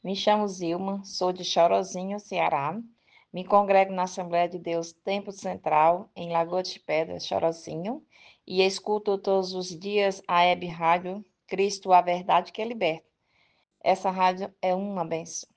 Me chamo Zilma, sou de Chorozinho, Ceará. Me congrego na Assembleia de Deus Tempo Central, em Lagoa de Pedras, Chorozinho, e escuto todos os dias a web rádio Cristo, a Verdade que Liberta. Essa rádio é uma benção.